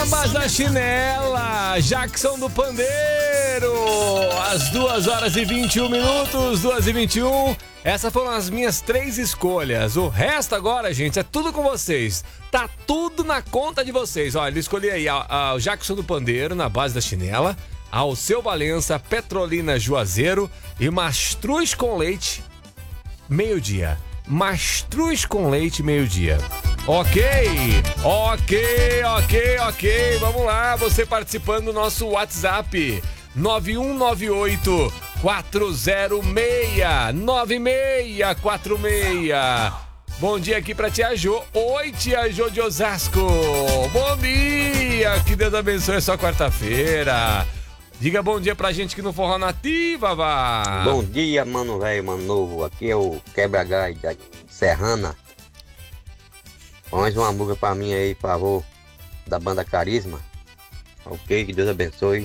Mas a chinela, Jackson do Pandeiro, às 2h21, 2h21. Essas foram as minhas 3 escolhas. O resto agora, gente, é tudo com vocês. Tá tudo na conta de vocês. Olha, eu escolhi aí o Jackson do Pandeiro na base da chinela, Alceu Valença, Petrolina Juazeiro e Mastruz com Leite, meio-dia. Mastruz com Leite, meio-dia. Ok. Vamos lá, você participando do nosso WhatsApp 9198-406-9646. Bom dia aqui pra Tia Jô. Oi, Tia Jô de Osasco. Bom dia, que Deus abençoe a sua quarta-feira. Diga bom dia pra gente que no Forró Nativa, vá. Bom dia, mano velho, mano novo. Aqui é o Quebra-Gás da Serrana. Mais uma música pra mim aí, por favor, da banda Carisma. Ok, que Deus abençoe.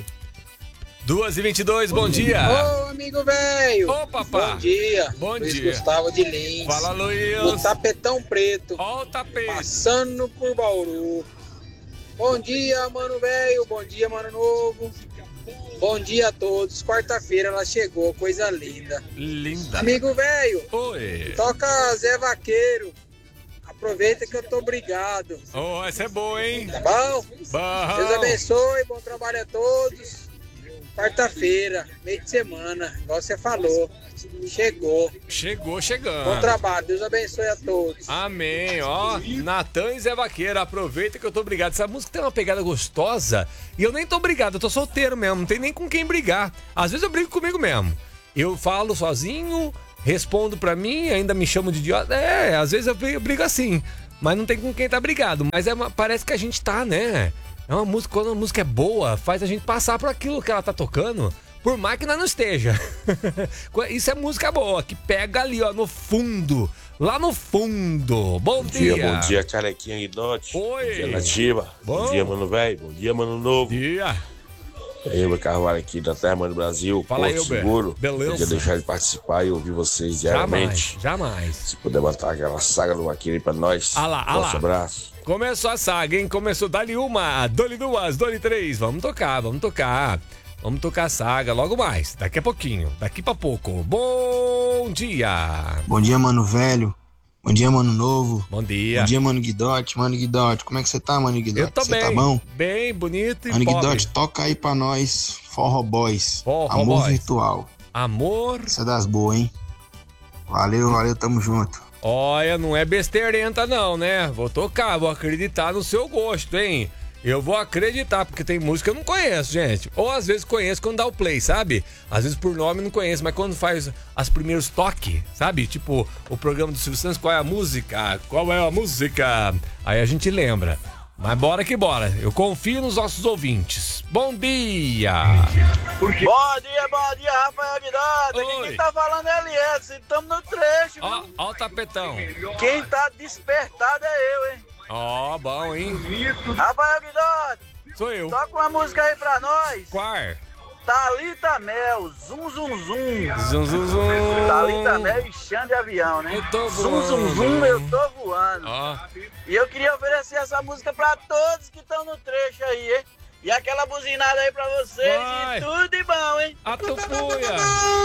2h22, bom dia. Ô, amigo velho. Ô, papá. Bom dia. Bom Luiz dia. Gustavo de Lins. Fala, Luiz. No tapetão preto. Ó o tapete. Passando por Bauru. Bom dia, mano velho. Bom dia, mano novo. Bom dia a todos. Quarta-feira ela chegou, coisa linda. Linda. Amigo velho. Oi. Toca Zé Vaqueiro. Aproveita que eu tô obrigado. Oh, essa é boa, hein? Tá bom? Bom. Deus abençoe, bom trabalho a todos. Quarta-feira, meio de semana, igual você falou. Chegou. Chegou chegando. Bom trabalho, Deus abençoe a todos. Amém, ó. Natan e Zé Vaqueiro, aproveita que eu tô obrigado. Essa música tem uma pegada gostosa e eu nem tô obrigado, eu tô solteiro mesmo, não tem nem com quem brigar. Às vezes eu brigo comigo mesmo. Eu falo sozinho, respondo pra mim, ainda me chamo de idiota. Às vezes eu brigo assim, mas não tem com quem tá brigado. Mas parece que a gente tá, né? É uma música, quando a música é boa, faz a gente passar por aquilo que ela tá tocando, por mais que não esteja. Isso é música boa, que pega ali, ó, no fundo. Lá no fundo. Bom dia. Bom dia, carequinha e dote. Oi. Bom dia, Nativa. Bom dia, mano velho. Bom dia, mano novo. Bom dia. Eu, Carvalho aqui da Terra do Brasil, Fala Porto aí, Seguro. Beleza. Podia deixar de participar e ouvir vocês diariamente. Jamais. Se puder botar aquela saga do Vaqueiro aí pra nós. Nosso abraço. Começou a saga, hein? Começou, dali uma, dole duas, dole três. Vamos tocar. Vamos tocar a saga logo mais, daqui a pouquinho, daqui pra pouco. Bom dia. Bom dia, mano velho. Bom dia, mano novo. Bom dia. Bom dia, mano Guidote. Mano Guidote, como é que você tá, mano Guidote? Eu tô Você bem. tá bom? Bem, bonito e Mano pobre. Guidote, toca aí pra nós Forró Boys. Forró Amor Boys. Virtual. Amor. Essa é das boas, hein? Valeu, tamo junto. Olha, não é besteirenta não, né? Vou tocar, vou acreditar no seu gosto, hein? Eu vou acreditar, porque tem música que eu não conheço, gente. Ou às vezes conheço quando dá o play, sabe? Às vezes por nome não conheço, mas quando faz os primeiros toques, sabe? Tipo, o programa do Silvio Santos, qual é a música? Qual é a música? Aí a gente lembra. Mas bora que bora. Eu confio nos nossos ouvintes. Bom dia! Bom dia, Rafael Guidado. Oi. Quem tá falando é Elias. Estamos no trecho. Ó o tapetão. Quem tá despertado é eu, hein? Ó, bom, hein? Rafael Guidado, Sou eu. toca uma música aí pra nós. Qual? Thalita Mel, zum zum zum. Zum, zum, zum. Thalita Mel e Xande Avião, né? Eu tô Zum zum voando. zum, eu tô voando. Ó. E eu queria oferecer essa música pra todos que estão no trecho aí, hein? E aquela buzinada aí pra vocês. Vai. E tudo de bom, hein? Atufuia!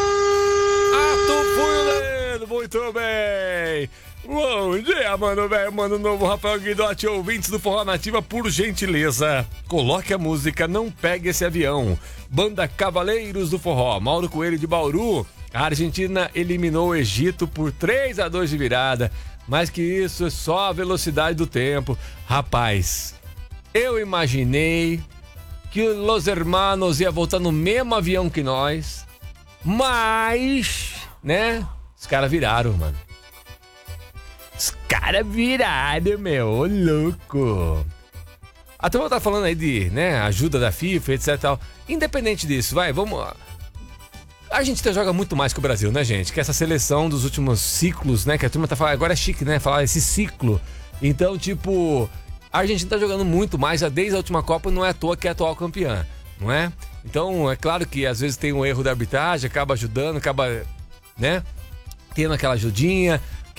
Atufuia, muito bem! Bom dia, mano velho, mano novo, Rafael Guidotti, ouvintes do Forró Nativa, por gentileza, coloque a música Não Pegue Esse Avião. Banda Cavaleiros do Forró, Mauro Coelho de Bauru. A Argentina eliminou o Egito por 3-2 de virada, mas que isso é só a velocidade do tempo. Rapaz, eu imaginei que os Los Hermanos ia voltar no mesmo avião que nós, mas, né, os caras viraram, mano. Os caras viraram, meu, ô louco. A turma tá falando aí de, né, ajuda da FIFA, etc e tal. Independente disso, vamos... A Argentina joga muito mais que o Brasil, né, gente? Que essa seleção dos últimos ciclos, né, que a turma tá falando... Agora é chique, né, falar esse ciclo. Então, tipo... A Argentina tá jogando muito mais, já desde a última Copa, não é à toa que é atual campeã, não é? Então, é claro que às vezes tem um erro da arbitragem, acaba ajudando, acaba, né, tendo aquela ajudinha.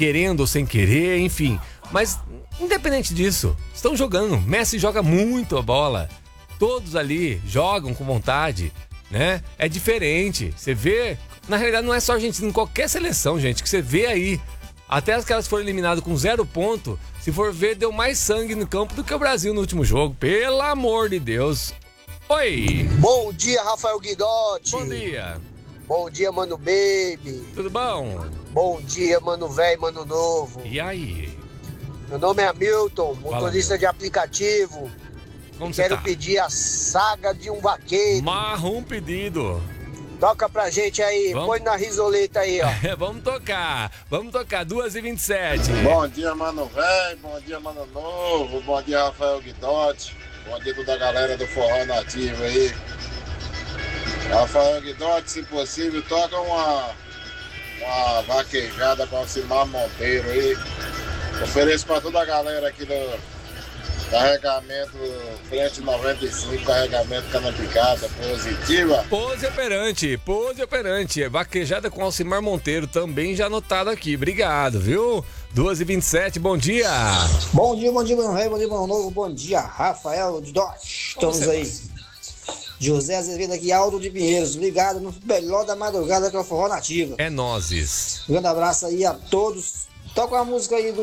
querendo ou sem querer, enfim. Mas, independente disso, estão jogando. Messi joga muito a bola. Todos ali jogam com vontade, né? É diferente. Você vê... Na realidade, não é só a Argentina, em qualquer seleção, gente, que você vê aí. Até as que elas foram eliminadas com 0 ponto, se for ver, deu mais sangue no campo do que o Brasil no último jogo. Pelo amor de Deus. Oi! Bom dia, Rafael Guidotti. Bom dia. Bom dia, Mano Baby. Tudo bom? Bom dia, Mano Velho, Mano Novo. E aí? Meu nome é Hamilton, motorista de aplicativo. Como você quero tá? pedir a Saga de um Vaqueiro. Marrom pedido. Toca pra gente aí, põe na risoleta aí, ó. Vamos tocar, 2h27. Bom dia, Mano Velho, bom dia, Mano Novo, bom dia, Rafael Guidotti, bom dia toda a galera do Forró Nativo aí. Rafael Guidotti, se possível, toca uma vaquejada para o Alcimar Monteiro aí. Ofereço para toda a galera aqui do carregamento frente 95, carregamento cana picada positiva. Pose operante. Vaquejada com Alcimar Monteiro, também já anotado aqui. Obrigado, viu? 2h27, bom dia. Bom dia, Mano Velho, bom dia, Mano Novo, bom dia, Rafael Guidotti. Estamos aí. José Azevedo aqui, Aldo de Pinheiros, ligado no melhor da madrugada que é o Forró Nativo. É nozes. Um grande abraço aí a todos. Toca uma música aí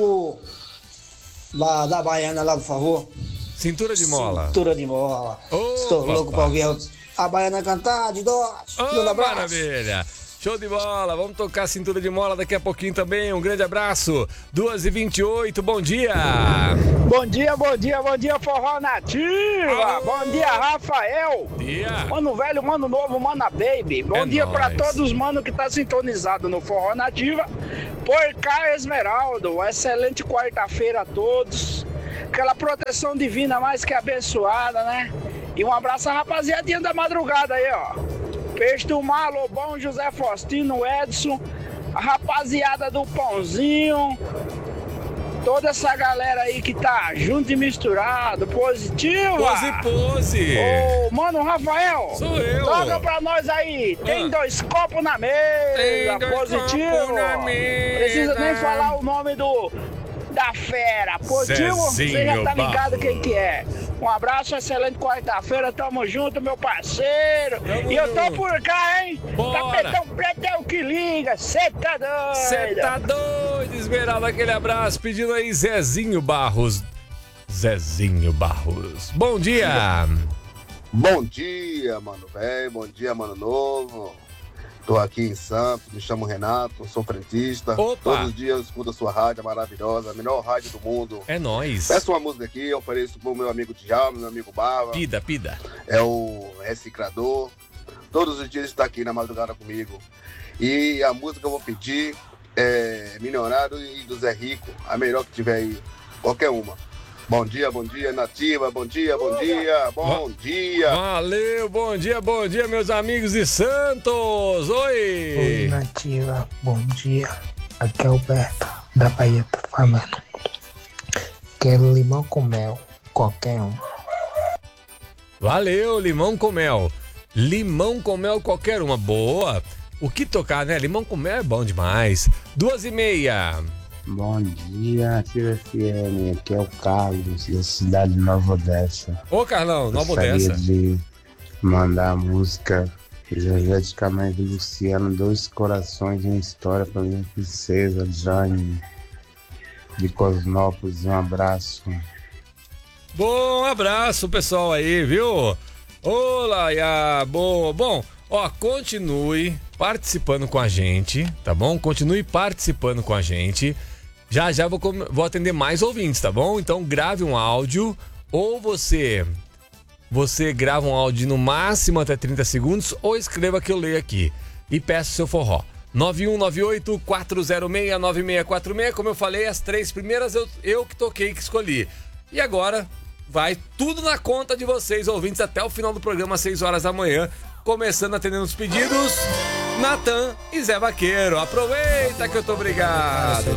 da Baiana lá, por favor. Cintura de mola. Cintura de mola. Estou louco pra ouvir a Baiana cantar, de Dote. Oh, maravilha. Show de bola, vamos tocar Cintura de Mola daqui a pouquinho também, um grande abraço. 2h28, bom dia. Bom dia, Forró Nativa. Bom dia, Rafael. Bom dia. Mano Velho, Mano Novo, Mana Baby. Bom dia pra todos os manos que tá sintonizado no Forró Nativa. Por cá, Esmeraldo, excelente quarta-feira a todos. Aquela proteção divina mais que abençoada, né? E um abraço à rapaziadinha da madrugada aí, ó. Peixe do Mar, Lobão, José Faustino, Edson, a rapaziada do Pãozinho, toda essa galera aí que tá junto e misturado, positiva. Pose. Ô, mano, Rafael. Sou eu. Toca pra nós aí. Tem 2 copos na mesa, positivo. Precisa nem falar o nome da fera. Positivo, Zezinho você já tá ligado Barros. quem que é. Um abraço, excelente quarta-feira, tamo junto, meu parceiro. E eu tô por cá, hein? Bora. Tapetão preto é o que liga, cê tá doido. Cê tá doido, Esmeralda, aquele abraço, pedindo aí Zezinho Barros. Bom dia. Bom dia, Mano Velho, bom dia, Mano Novo. Tô aqui em Santos, me chamo Renato, sou frentista. Opa. Todos os dias eu escuto a sua rádio maravilhosa, a melhor rádio do mundo. É nóis. Peço uma música aqui, eu ofereço pro meu amigo Djalma, meu amigo Bava. Pida. É o Reciclador. Todos os dias ele está aqui na madrugada comigo. E a música que eu vou pedir é Milionário e do Zé Rico, a melhor que tiver aí, qualquer uma. Bom dia, Nativa, bom dia. Valeu, bom dia, meus amigos de Santos. Oi, Nativa, bom dia. Aqui é Alberto, da Bahia, tá falando. Quero limão com mel, qualquer um. Valeu, limão com mel. Limão com mel, qualquer uma. Boa. O que tocar, né? Limão com mel é bom demais. 2h30. Bom dia, Ativa FM, aqui é o Carlos, da cidade de Nova Odessa. Ô Carlão, Nova Odessa. Gostaria de mandar a música Energeticamente Luciano, 2 corações em história para minha princesa Jane de Cosmópolis. Um abraço. Bom abraço, pessoal aí, viu? Olá, boa. Bom, ó, continue participando com a gente, tá bom? Continue participando com a gente. Já vou atender mais ouvintes, tá bom? Então grave um áudio ou você grava um áudio no máximo até 30 segundos ou escreva que eu leio aqui e peço seu forró. 9198-406-9646. Como eu falei, as 3 primeiras eu que toquei, que escolhi. E agora vai tudo na conta de vocês, ouvintes, até o final do programa, às 6 horas da manhã. Começando atendendo os pedidos, Natan e Zé Vaqueiro. Aproveita que eu tô obrigado.